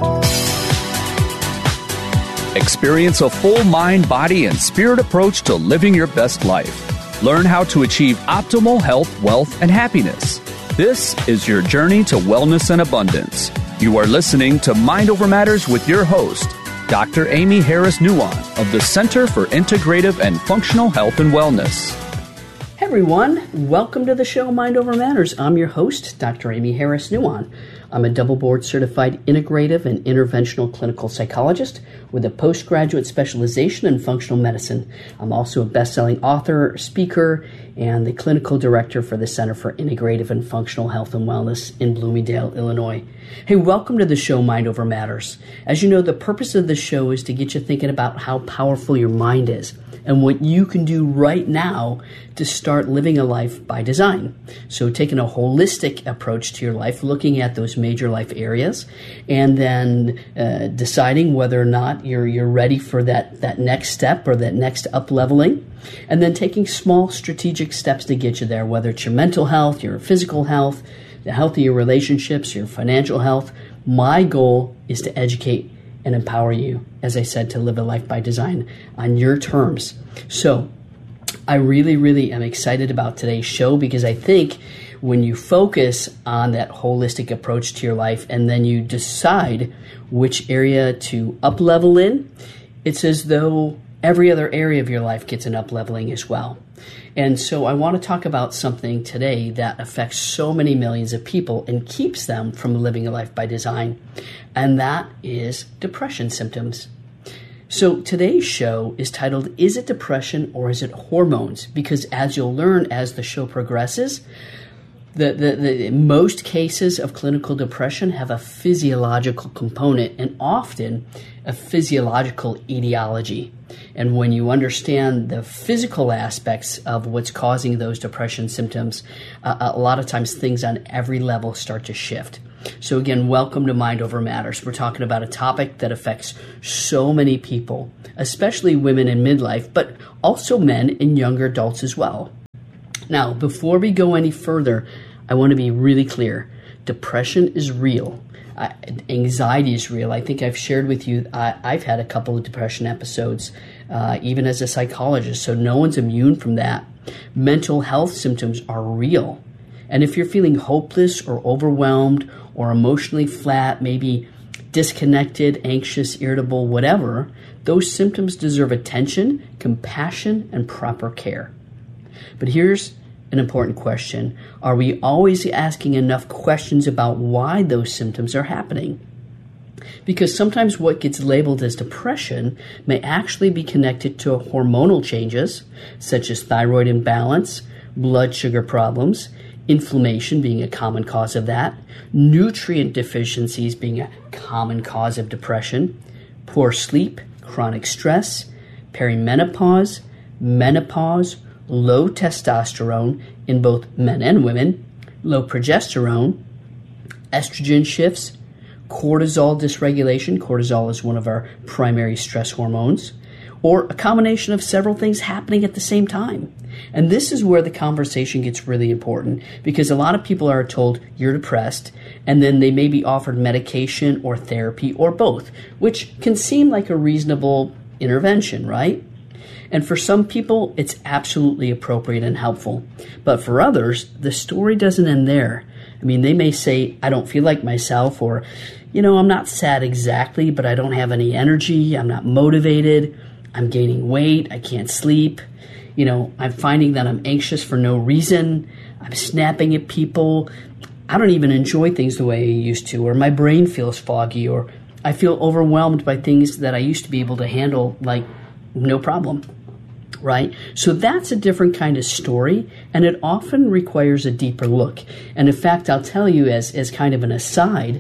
Experience a full mind, body, and spirit approach to living your best life. Learn how to achieve optimal health, wealth, and happiness. This is your journey to wellness and abundance. You are listening to Mind Over Matters with your host, Doctor Amy Harris Nuwan of the Center for Integrative and Functional Health and Wellness.
Hey everyone, welcome to the show Mind Over Matters. I'm your host, Doctor Amy Harris Nuwan. I'm a double board certified integrative and interventional clinical psychologist with a postgraduate specialization in functional medicine. I'm also a best-selling author, speaker, and the clinical director for the Center for Integrative and Functional Health and Wellness in Bloomingdale, Illinois. Hey, welcome to the show Mind Over Matters. As you know, the purpose of this show is to get you thinking about how powerful your mind is and what you can do right now to start living a life by design. So taking a holistic approach to your life, looking at those major life areas, and then uh, deciding whether or not you're you're ready for that, that next step or that next up-leveling, and then taking small strategic steps to get you there, whether it's your mental health, your physical health, the health of your relationships, your financial health. My goal is to educate and empower you, as I said, to live a life by design on your terms. So I really, really am excited about today's show because I think when you focus on that holistic approach to your life and then you decide which area to up-level in, it's as though every other area of your life gets an up-leveling as well. And so I want to talk about something today that affects so many millions of people and keeps them from living a life by design, and that is depression symptoms. So today's show is titled, Is it Depression or is it Hormones? Because as you'll learn as the show progresses, the, the, the most cases of clinical depression have a physiological component and often a physiological etiology. And when you understand the physical aspects of what's causing those depression symptoms, uh, a lot of times things on every level start to shift. So again, welcome to Mind Over Matters. We're talking about a topic that affects so many people, especially women in midlife, but also men and younger adults as well. Now, before we go any further, I want to be really clear. Depression is real. Uh, anxiety is real. I think I've shared with you, uh, I've had a couple of depression episodes, uh, even as a psychologist, so no one's immune from that. Mental health symptoms are real. And if you're feeling hopeless or overwhelmed or emotionally flat, maybe disconnected, anxious, irritable, whatever, those symptoms deserve attention, compassion, and proper care. But here's an important question. Are we always asking enough questions about why those symptoms are happening? Because sometimes what gets labeled as depression may actually be connected to hormonal changes, such as thyroid imbalance, blood sugar problems, inflammation being a common cause of that, nutrient deficiencies being a common cause of depression, poor sleep, chronic stress, perimenopause, menopause, low testosterone in both men and women, low progesterone, estrogen shifts, cortisol dysregulation. Cortisol is one of our primary stress hormones, or a combination of several things happening at the same time. And this is where the conversation gets really important, because a lot of people are told you're depressed, and then they may be offered medication or therapy or both, which can seem like a reasonable intervention, right? And for some people, it's absolutely appropriate and helpful. But for others, the story doesn't end there. I mean, they may say, I don't feel like myself, or, you know, I'm not sad exactly, but I don't have any energy, I'm not motivated, I'm gaining weight, I can't sleep, you know, I'm finding that I'm anxious for no reason, I'm snapping at people, I don't even enjoy things the way I used to, or my brain feels foggy, or I feel overwhelmed by things that I used to be able to handle, like, no problem. Right? So that's a different kind of story, and it often requires a deeper look. And in fact, I'll tell you as, as kind of an aside,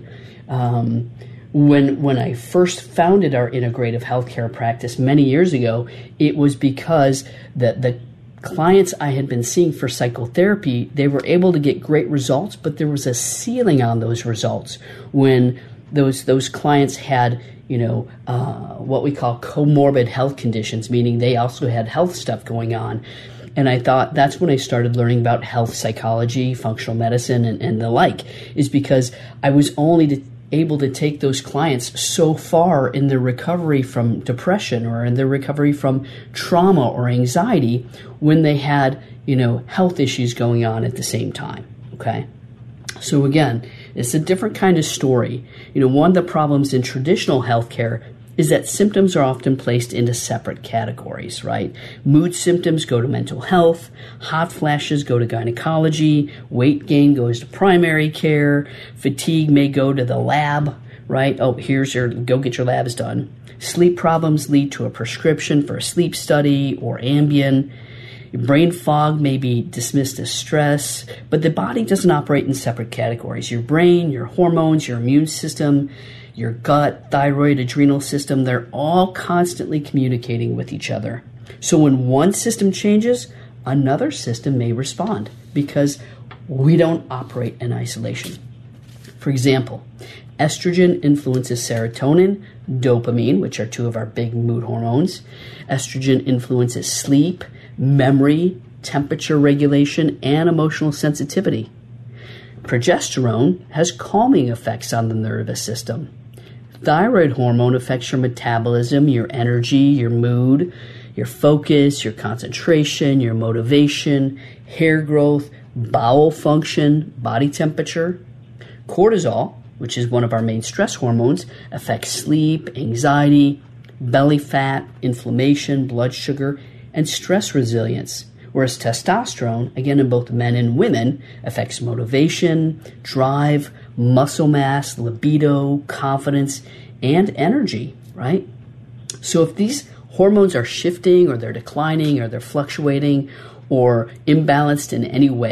um, when when I first founded our integrative healthcare practice many years ago, it was because the, the clients I had been seeing for psychotherapy, they were able to get great results, but there was a ceiling on those results when those those clients had you know, uh, what we call comorbid health conditions, meaning they also had health stuff going on. And I thought that's when I started learning about health psychology, functional medicine, and, and the like, is because I was only to, able to take those clients so far in their recovery from depression or in their recovery from trauma or anxiety when they had, you know, health issues going on at the same time, okay? So again, it's a different kind of story. You know, one of the problems in traditional healthcare is that symptoms are often placed into separate categories, right? Mood symptoms go to mental health, hot flashes go to gynecology, weight gain goes to primary care, fatigue may go to the lab, right? Oh, here's your, go get your labs done. Sleep problems lead to a prescription for a sleep study or Ambien. Brain fog may be dismissed as stress, but the body doesn't operate in separate categories. Your brain, your hormones, your immune system, your gut, thyroid, adrenal system, they're all constantly communicating with each other. So when one system changes, another system may respond because we don't operate in isolation. For example, estrogen influences serotonin, dopamine, which are two of our big mood hormones. Estrogen influences sleep, memory, temperature regulation, and emotional sensitivity. Progesterone has calming effects on the nervous system. Thyroid hormone affects your metabolism, your energy, your mood, your focus, your concentration, your motivation, hair growth, bowel function, body temperature. Cortisol, which is one of our main stress hormones, affects sleep, anxiety, belly fat, inflammation, blood sugar, and stress resilience, whereas testosterone, again in both men and women, affects motivation, drive, muscle mass, libido, confidence, and energy, right? So if these hormones are shifting or they're declining or they're fluctuating or imbalanced in any way,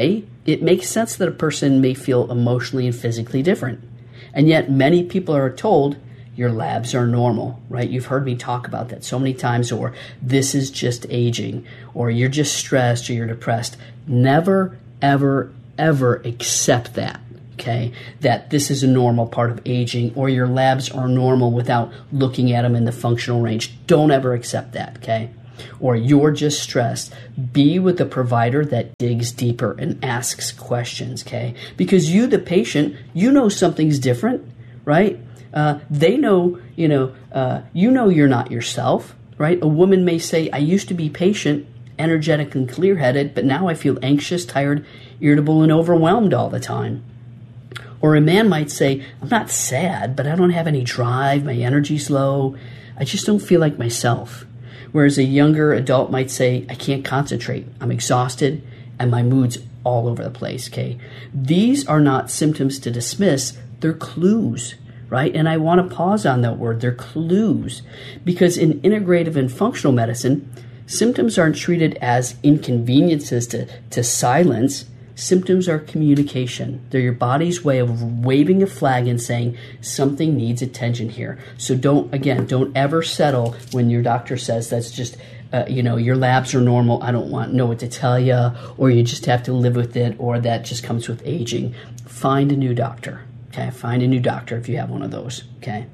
it makes sense that a person may feel emotionally and physically different. And yet many people are told your labs are normal, right? You've heard me talk about that so many times, or this is just aging, or you're just stressed, or you're depressed. Never, ever, ever accept that, okay? That this is a normal part of aging, or your labs are normal without looking at them in the functional range. Don't ever accept that, okay? Or you're just stressed. Be with a provider that digs deeper and asks questions, okay? Because you, the patient, you know something's different, right? Uh, they know, you know, uh, you know you're not yourself, right? A woman may say, I used to be patient, energetic and clear-headed, but now I feel anxious, tired, irritable, and overwhelmed all the time. Or a man might say, I'm not sad, but I don't have any drive, my energy's low, I just don't feel like myself. Whereas a younger adult might say, I can't concentrate, I'm exhausted, and my mood's all over the place, okay? These are not symptoms to dismiss, they're clues, right? And I want to pause on that word, they're clues. Because in integrative and functional medicine, symptoms aren't treated as inconveniences to, to silence. Symptoms are communication. They're your body's way of waving a flag and saying something needs attention here. So don't, again, don't ever settle when your doctor says that's just, uh, you know, your labs are normal, I don't want know what to tell you, or you just have to live with it, or that just comes with aging. Find a new doctor, okay? Find a new doctor if you have one of those, okay?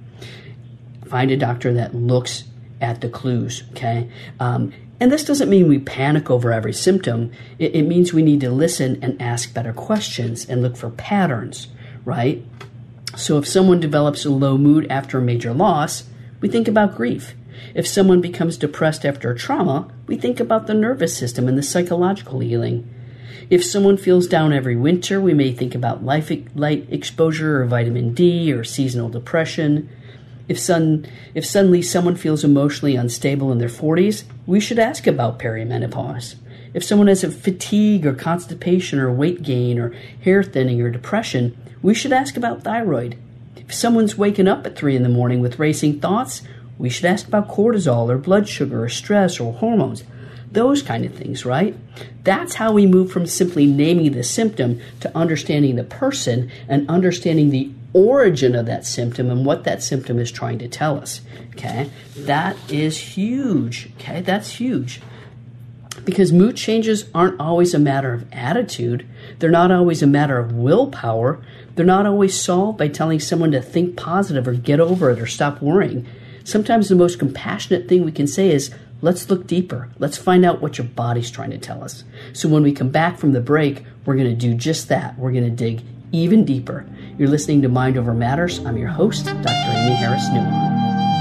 Find a doctor that looks at the clues, okay? Um, And this doesn't mean we panic over every symptom. It, it means we need to listen and ask better questions and look for patterns, right? So if someone develops a low mood after a major loss, we think about grief. If someone becomes depressed after a trauma, we think about the nervous system and the psychological healing. If someone feels down every winter, we may think about life, light exposure or vitamin D or seasonal depression. If, sun, if suddenly someone feels emotionally unstable in their forties, we should ask about perimenopause. If someone has a fatigue or constipation or weight gain or hair thinning or depression, we should ask about thyroid. If someone's waking up at three in the morning with racing thoughts, we should ask about cortisol or blood sugar or stress or hormones. Those kind of things, right? That's how we move from simply naming the symptom to understanding the person and understanding the origin of that symptom and what that symptom is trying to tell us, okay? That is huge, okay? That's huge. Because mood changes aren't always a matter of attitude. They're not always a matter of willpower. They're not always solved by telling someone to think positive or get over it or stop worrying. Sometimes the most compassionate thing we can say is, let's look deeper. Let's find out what your body's trying to tell us. So when we come back from the break, we're going to do just that. We're going to dig even deeper. You're listening to Mind Over Matters. I'm your host, Doctor Amy Harris Newman.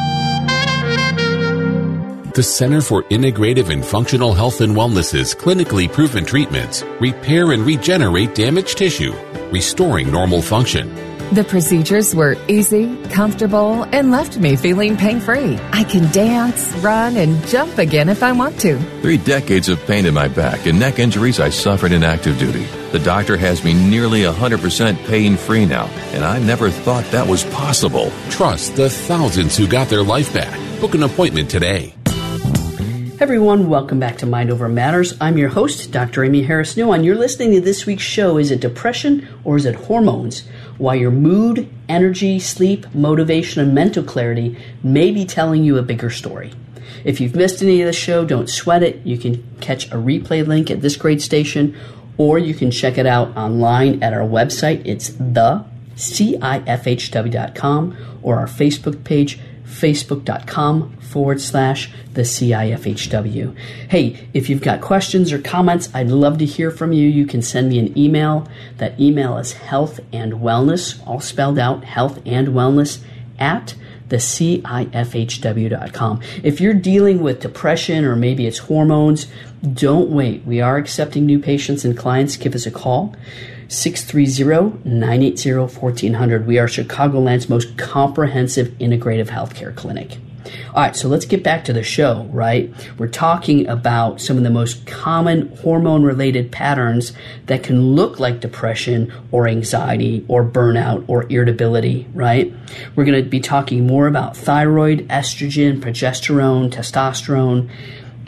The Center for Integrative and Functional Health and Wellness's clinically proven treatments repair and regenerate damaged tissue, restoring normal function.
The procedures were easy, comfortable, and left me feeling pain-free. I can dance, run, and jump again if I want to.
Three decades of pain in my back and neck injuries I suffered in active duty. The doctor has me nearly one hundred percent pain-free now, and I never thought that was possible.
Trust the thousands who got their life back. Book an appointment today.
Hey everyone, welcome back to Mind Over Matters. I'm your host, Doctor Amy Harris Newman. You're listening to this week's show. Is it depression or is it hormones? Why your mood, energy, sleep, motivation, and mental clarity may be telling you a bigger story. If you've missed any of the show, don't sweat it. You can catch a replay link at this great station, or you can check it out online at our website. It's the C I F H W dot com, or our Facebook page, facebook.com forward slash the CIFHW. Hey, if you've got questions or comments, I'd love to hear from you. You can send me an email. That email is health and wellness, all spelled out, health and wellness at the C I F H W dot com. If you're dealing with depression or maybe it's hormones, don't wait. We are accepting new patients and clients. Give us a call. six three zero, nine eight zero, one four zero zero. We are Chicagoland's most comprehensive integrative healthcare clinic. All right, so let's get back to the show, right? We're talking about some of the most common hormone-related patterns that can look like depression or anxiety or burnout or irritability, right? We're going to be talking more about thyroid, estrogen, progesterone, testosterone.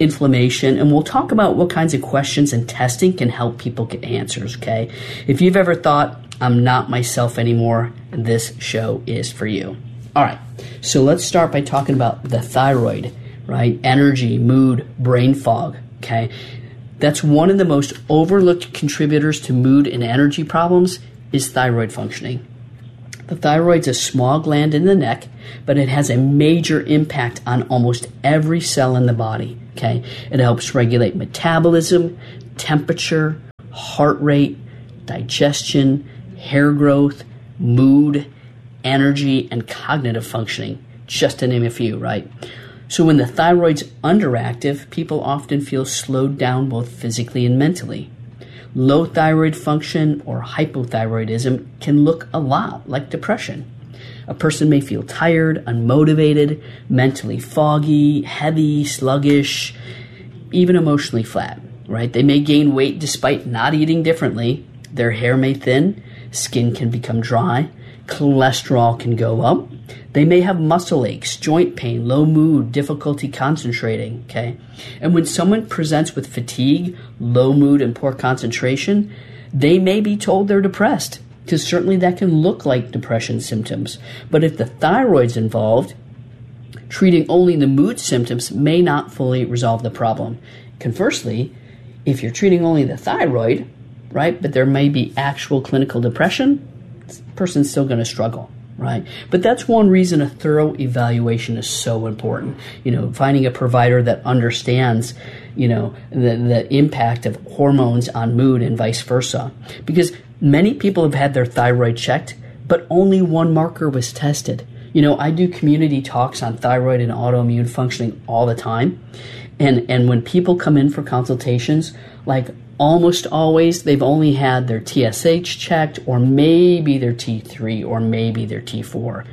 inflammation, and we'll talk about what kinds of questions and testing can help people get answers, okay? If you've ever thought, I'm not myself anymore, this show is for you. All right, so let's start by talking about the thyroid, right? Energy, mood, brain fog, okay? That's one of the most overlooked contributors to mood and energy problems is thyroid functioning. The thyroid's a small gland in the neck, but it has a major impact on almost every cell in the body, okay? It helps regulate metabolism, temperature, heart rate, digestion, hair growth, mood, energy, and cognitive functioning, just to name a few, right? So when the thyroid's underactive, people often feel slowed down both physically and mentally. Low thyroid function or hypothyroidism can look a lot like depression. A person may feel tired, unmotivated, mentally foggy, heavy, sluggish, even emotionally flat, right? They may gain weight despite not eating differently. Their hair may thin, skin can become dry, cholesterol can go up. They may have muscle aches, joint pain, low mood, difficulty concentrating, okay? And when someone presents with fatigue, low mood, and poor concentration, they may be told they're depressed, because certainly that can look like depression symptoms. But if the thyroid's involved, treating only the mood symptoms may not fully resolve the problem. Conversely, if you're treating only the thyroid, right, but there may be actual clinical depression, the person's still going to struggle. Right. But that's one reason a thorough evaluation is so important. You know, finding a provider that understands, you know, the, the impact of hormones on mood and vice versa. Because many people have had their thyroid checked, but only one marker was tested. You know, I do community talks on thyroid and autoimmune functioning all the time. And, and when people come in for consultations, like almost always, they've only had their T S H checked, or maybe their T three, or maybe their T four.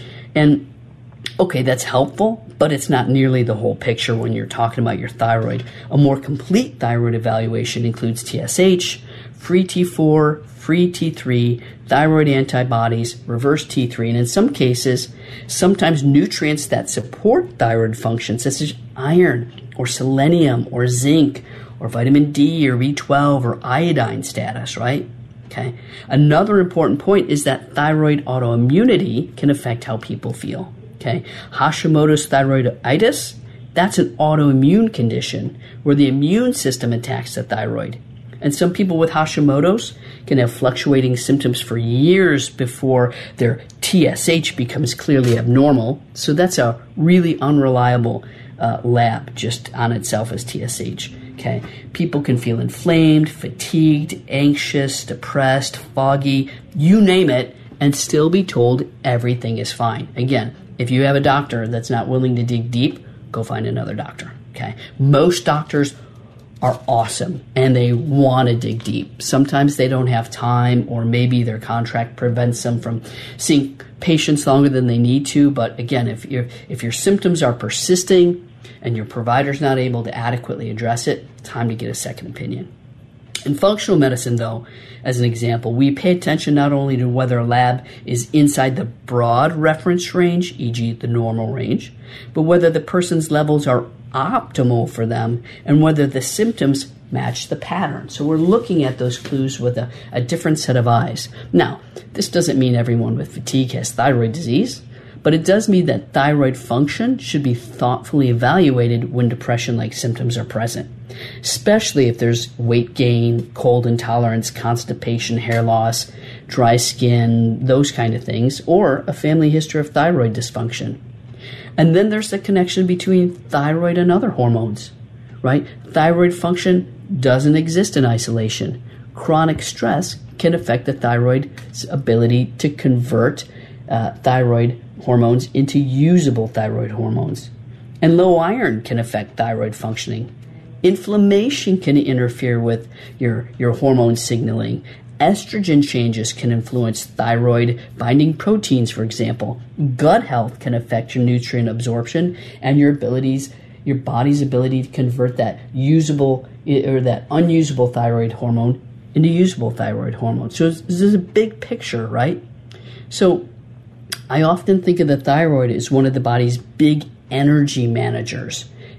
And okay, that's helpful, but it's not nearly the whole picture when you're talking about your thyroid. A more complete thyroid evaluation includes T S H, free T four, free T three, thyroid antibodies, reverse T three, and in some cases, sometimes nutrients that support thyroid function, such as iron, or selenium, or zinc, or vitamin D, or B twelve, or iodine status, right? Okay. Another important point is that thyroid autoimmunity can affect how people feel. Okay. Hashimoto's thyroiditis, that's an autoimmune condition where the immune system attacks the thyroid. And some people with Hashimoto's can have fluctuating symptoms for years before their T S H becomes clearly abnormal. So that's a really unreliable uh, lab just on itself as T S H. Okay, people can feel inflamed, fatigued, anxious, depressed, foggy, you name it, and still be told everything is fine. Again, if you have a doctor that's not willing to dig deep, go find another doctor. Okay, most doctors are awesome and they want to dig deep. Sometimes they don't have time, or maybe their contract prevents them from seeing patients longer than they need to. But again, if your if your symptoms are persisting and your provider's not able to adequately address it, time to get a second opinion. In functional medicine, though, as an example, we pay attention not only to whether a lab is inside the broad reference range, for example the normal range, but whether the person's levels are optimal for them and whether the symptoms match the pattern. So we're looking at those clues with a, a different set of eyes. Now, this doesn't mean everyone with fatigue has thyroid disease, but it does mean that thyroid function should be thoughtfully evaluated when depression-like symptoms are present, especially if there's weight gain, cold intolerance, constipation, hair loss, dry skin, those kind of things, or a family history of thyroid dysfunction. And then there's the connection between thyroid and other hormones, right? Thyroid function doesn't exist in isolation. Chronic stress can affect the thyroid's ability to convert uh, thyroid hormones into usable thyroid hormones. And low iron can affect thyroid functioning. Inflammation can interfere with your, your hormone signaling. Estrogen changes can influence thyroid binding proteins, for example. Gut health can affect your nutrient absorption and your abilities, your body's ability to convert that usable or that unusable thyroid hormone into usable thyroid hormone. So this is a big picture, right? So I often think of the thyroid as one of the body's big energy managers.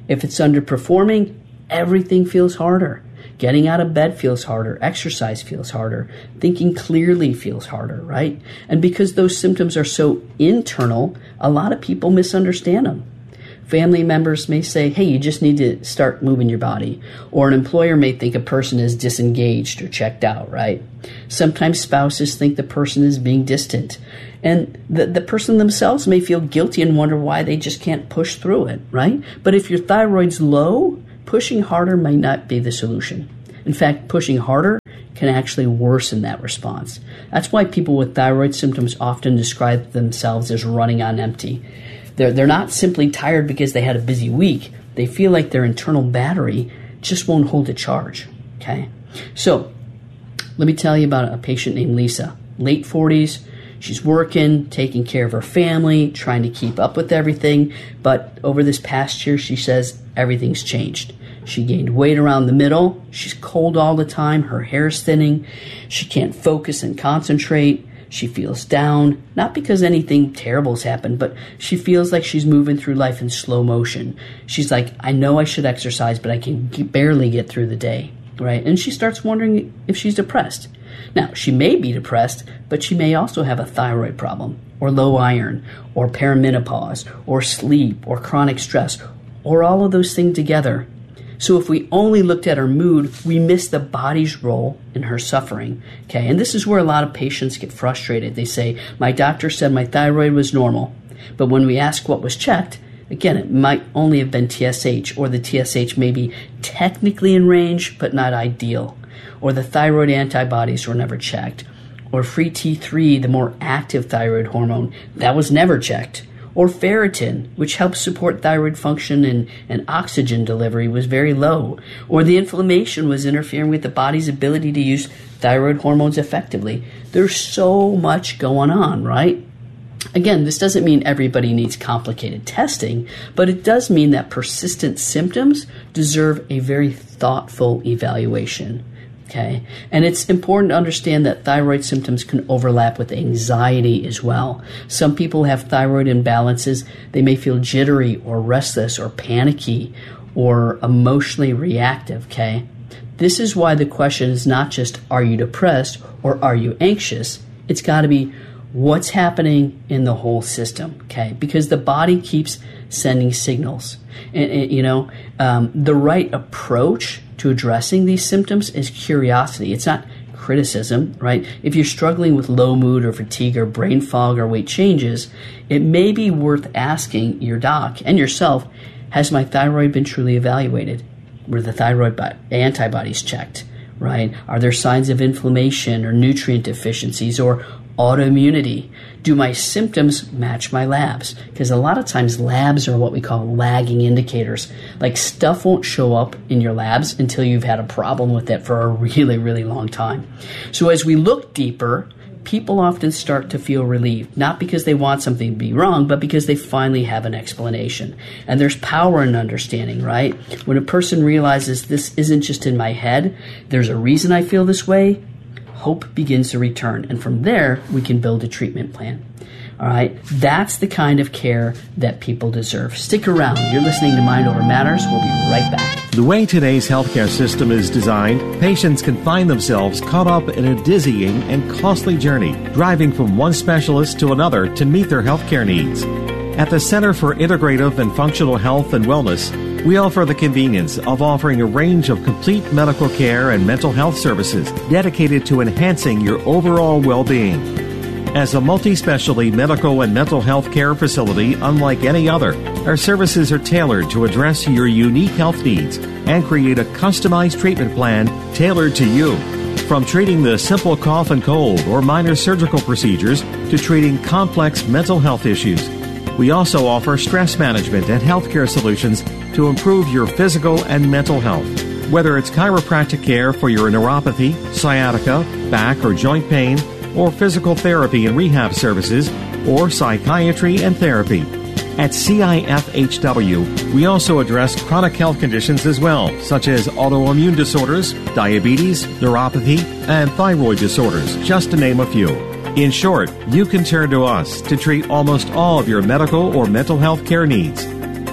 If it's underperforming, everything feels harder. Getting out of bed feels harder. Exercise feels harder. Thinking clearly feels harder, right? And because those symptoms are so internal, a lot of people misunderstand them. Family members may say, hey, you just need to start moving your body. Or an employer may think a person is disengaged or checked out, right? Sometimes spouses think the person is being distant. And the, the person themselves may feel guilty and wonder why they just can't push through it, right? But if your thyroid's low, pushing harder might not be the solution. In fact, pushing harder can actually worsen that response. That's why people with thyroid symptoms often describe themselves as running on empty. They're, they're not simply tired because they had a busy week. They feel like their internal battery just won't hold a charge, okay? So let me tell you about a patient named Lisa, late forties. She's working, taking care of her family, trying to keep up with everything. But over this past year, she says everything's changed. She gained weight around the middle. She's cold all the time. Her hair's thinning. She can't focus and concentrate. She feels down, not because anything terrible has happened, but she feels like she's moving through life in slow motion. She's like, I know I should exercise, but I can barely get through the day, right? And she starts wondering if she's depressed. Now, she may be depressed, but she may also have a thyroid problem, or low iron, or perimenopause, or sleep, or chronic stress, or all of those things together. So if we only looked at her mood, we miss the body's role in her suffering. Okay, and this is where a lot of patients get frustrated. They say, my doctor said my thyroid was normal. But when we ask what was checked, again, it might only have been T S H, or the T S H may be technically in range, but not ideal. Or the thyroid antibodies were never checked. Or free T three, the more active thyroid hormone, that was never checked. Or ferritin, which helps support thyroid function and, and oxygen delivery, was very low. Or the inflammation was interfering with the body's ability to use thyroid hormones effectively. There's so much going on, right? Again, this doesn't mean everybody needs complicated testing, but it does mean that persistent symptoms deserve a very thoughtful evaluation. Okay, and it's important to understand that thyroid symptoms can overlap with anxiety as well. Some people have thyroid imbalances. They may feel jittery or restless or panicky or emotionally reactive, okay? This is why the question is not just, are you depressed or are you anxious? It's got to be, what's happening in the whole system, okay? Because the body keeps sending signals. And, and you know, um, the right approach to addressing these symptoms is curiosity. It's not criticism, right? If you're struggling with low mood or fatigue or brain fog or weight changes, it may be worth asking your doc and yourself, has my thyroid been truly evaluated? Were the thyroid antibodies checked, right? Are there signs of inflammation or nutrient deficiencies or autoimmunity? Do my symptoms match my labs? Because a lot of times labs are what we call lagging indicators. Like stuff won't show up in your labs until you've had a problem with it for a really, really long time. So as we look deeper, people often start to feel relieved, not because they want something to be wrong, but because they finally have an explanation. And there's power in understanding, right? When a person realizes this isn't just in my head, there's a reason I feel this way, hope begins to return. And from there, we can build a treatment plan. All right? That's the kind of care that people deserve. Stick around. You're listening to Mind Over Matters. We'll be right back.
The way today's healthcare system is designed, patients can find themselves caught up in a dizzying and costly journey, driving from one specialist to another to meet their healthcare needs. At the Center for Integrative and Functional Health and Wellness, we offer the convenience of offering a range of complete medical care and mental health services dedicated to enhancing your overall well-being. As a multi-specialty medical and mental health care facility unlike any other, our services are tailored to address your unique health needs and create a customized treatment plan tailored to you. From treating the simple cough and cold or minor surgical procedures to treating complex mental health issues, we also offer stress management and healthcare solutions to improve your physical and mental health. Whether it's chiropractic care for your neuropathy, sciatica, back or joint pain, or physical therapy and rehab services, or psychiatry and therapy. At C I F H W, we also address chronic health conditions as well, such as autoimmune disorders, diabetes, neuropathy, and thyroid disorders, just to name a few. In short, you can turn to us to treat almost all of your medical or mental health care needs.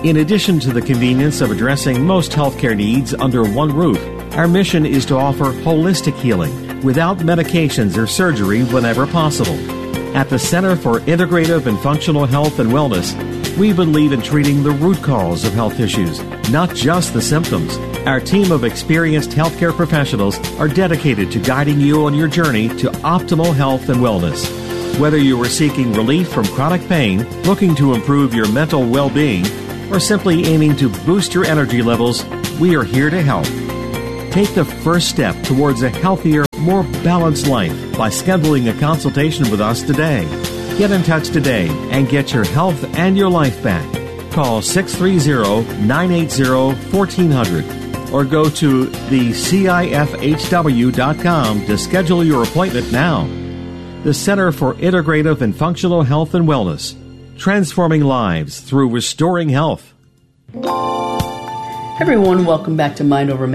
In addition to the convenience of addressing most healthcare needs under one roof, our mission is to offer holistic healing without medications or surgery whenever possible. At the Center for Integrative and Functional Health and Wellness, we believe in treating the root cause of health issues, not just the symptoms. Our team of experienced healthcare professionals are dedicated to guiding you on your journey to optimal health and wellness. Whether you are seeking relief from chronic pain, looking to improve your mental well-being, or simply aiming to boost your energy levels, we are here to help. Take the first step towards a healthier, more balanced life by scheduling a consultation with us today. Get in touch today and get your health and your life back. Call six three zero, nine eight zero, one four zero zero or go to the C I F H W dot com to schedule your appointment now. The Center for Integrative and Functional Health and Wellness, transforming lives through restoring health.
Everyone, welcome back to Mind Over Matters.